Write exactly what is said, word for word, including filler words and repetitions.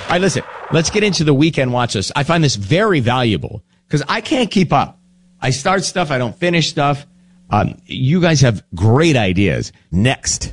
All right, listen, let's get into the weekend watch list. I find this very valuable because I can't keep up. I start stuff, I don't finish stuff. Um, you guys have great ideas. Next.